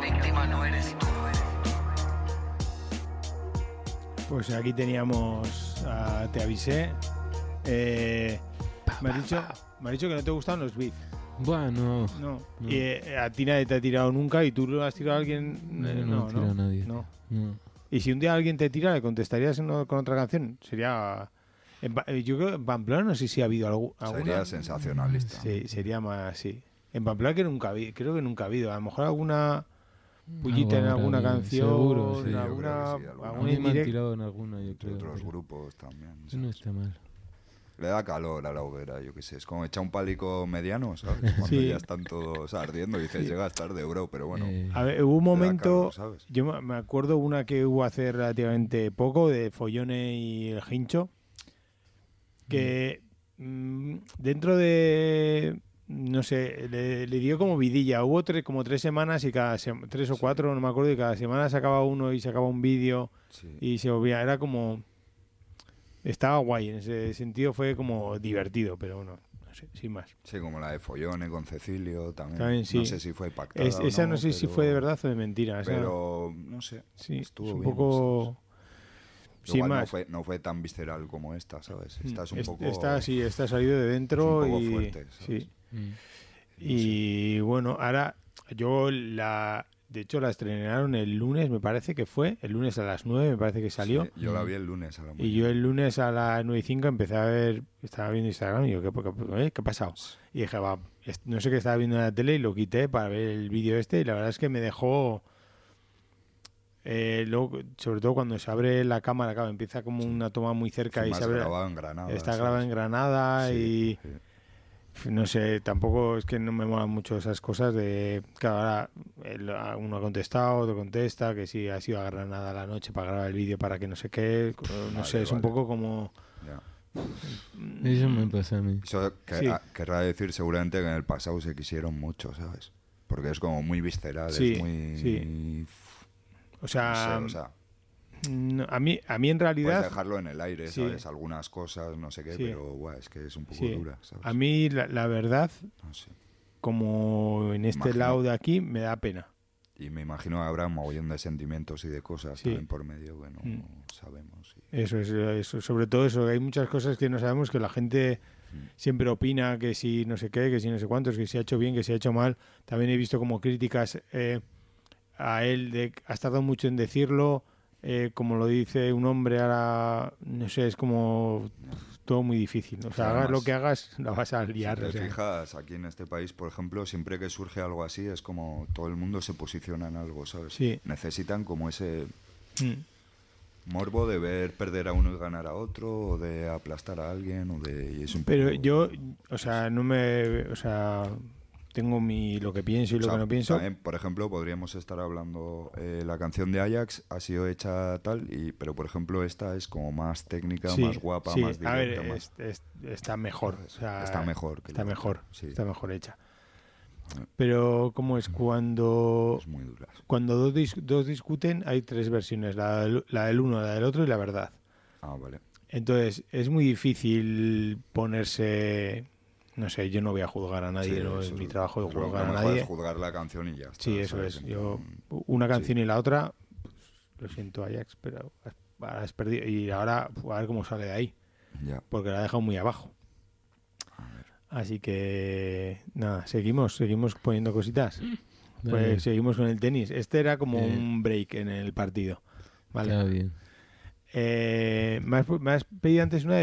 víctima no eres tú. Pues aquí teníamos a Te Avisé. Me has dicho que no te gustan los beef. Bueno, No. Y a ti nadie te ha tirado nunca y tú lo has tirado a alguien. no tira a nadie. No. No. Y si un día alguien te tira, ¿le contestarías con otra canción? Sería. Yo creo que en Pamplona no sé si ha habido alguna. Sería sensacionalista. Sí, sería más, sí. En Pamplona creo que nunca ha habido. A lo mejor alguna pullita en alguna canción. Seguro, sí. En Yo alguna, creo que sí, alguna A mí me han indirecta. tirado en alguna, yo Entre creo. otros pero grupos también. eso no está mal. Le da calor a la hoguera, yo qué sé. Es como echar un palico mediano, ¿sabes? Cuando Sí. ya están todos ardiendo y dices, llegas tarde, bro, pero bueno. A ver, hubo un momento, calor, ¿sabes? yo me acuerdo una que hubo hace relativamente poco, de Follone y el Hincho, que dentro de, no sé, le dio como vidilla. Hubo como 3 semanas y tres o cuatro, no me acuerdo, y cada semana sacaba uno y sacaba un vídeo Sí. y se volvía, era como... Estaba guay, en ese sentido fue como divertido, pero bueno, no sé, sin más. Sí, como la de Follone con Cecilio también. También sí. No sé si fue pactada Esa o no sé si pero- fue de verdad o de mentira. Esa, Pero, no sé, sí, estuvo es un bien, poco... ¿sabes? Sin Igual más. no fue tan visceral como esta, ¿sabes? Esta es un poco... Está salido de dentro es un poco y... fuerte, ¿sabes? sí. Mm. Y bueno, ahora de hecho la estrenaron el lunes, me parece que fue, el lunes a las 9 me parece que salió. Sí, yo la vi el lunes a la mañana. Y yo el lunes a las 9:05 empecé a ver, estaba viendo Instagram y yo, ¿qué ha pasado? Y dije, va, no sé qué estaba viendo en la tele y lo quité para ver el vídeo este y la verdad es que me dejó... luego, sobre todo cuando se abre la cámara, claro, empieza como una toma muy cerca y Encima se es abre... grabado en Granada. Está ¿sabes? grabado en Granada Sí, y... sí. No sé, tampoco es que no me molan mucho esas cosas de que ahora uno ha contestado, otro contesta, que sí ha sido a Granada a la noche para grabar el vídeo para que no sé qué, no Vale, sé, es un vale. poco como... Ya. Eso me pasa a mí. Eso Sí. querrá decir seguramente que en el pasado se quisieron mucho, ¿sabes? Porque es como muy visceral, Sí, es muy... sí. O No sea, sé, o sea, a mí en puedes realidad... dejarlo en el aire, Sí. ¿sabes? Algunas cosas, no sé qué, Sí. pero buah, es que es un poco Sí. dura, ¿sabes? A mí la verdad, No sé. como en este Imagino. lado de aquí, me da pena. Y me imagino que habrá un mogollón de sentimientos y de cosas Sí. también por medio que no Mm. sabemos. Eso, sobre todo eso, hay muchas cosas que no sabemos, que la gente siempre opina que si no sé qué, que si no sé cuántos, que si ha hecho bien, que si ha hecho mal. También he visto como críticas a él, has tardado mucho en decirlo, como lo dice un hombre ahora, no sé, es como todo muy difícil. O sea, hagas Además, lo que hagas, la vas a liar. Si o te sea. fijas, aquí en este país, por ejemplo, siempre que surge algo así, es como todo el mundo se posiciona en algo, ¿sabes? Sí. Necesitan como ese Mm. morbo de ver perder a uno y ganar a otro, o de aplastar a alguien, o de... Y es un Pero poco- yo, o sea, tengo lo que pienso y lo O sea, que no pienso. también, por ejemplo, podríamos estar hablando, la canción de Ajax ha sido hecha tal, pero por ejemplo esta es como más técnica, Sí, más guapa, sí. más A directa. ver, más... está mejor. O sea, Está mejor que Está la mejor, otra, sí. está mejor hecha. Pero, ¿cómo es? Cuando Es muy dura. dos discuten, hay 3 versiones: la del uno, la del otro y la verdad. Ah, vale. Entonces, es muy difícil ponerse... No sé, yo no voy a juzgar a nadie, Sí, no es eso mi trabajo de lo juzgar a mejor nadie. es juzgar la canción y ya está. Sí, eso ¿sabes? es. Yo, Mm, una canción sí. y la otra, pues, lo siento, Ajax, pero has perdido. Y ahora, a ver cómo sale de ahí, Ya. porque la ha dejado muy abajo. A ver. Así que, nada, seguimos poniendo cositas. Pues Vale. seguimos con el tenis. Este era como Eh. un break en el partido. Está Vale. bien. Me has pedido antes una